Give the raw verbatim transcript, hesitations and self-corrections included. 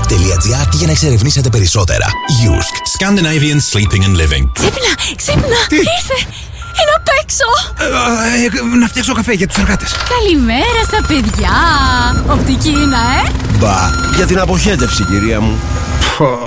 τελεία τζι άρ για να εξερευνήσετε περισσότερα. Γιούσκ. Scandinavian Sleeping and Living. Ξύπνα, ξύπνα, Τι? ήρθε. Είναι απ' έξω. Ε, ε, να φτιάξω καφέ για τους εργάτες. Καλημέρα στα παιδιά. Οπτική είναι, ε. Μπα, για την αποχέτευση, κυρία μου. Πω,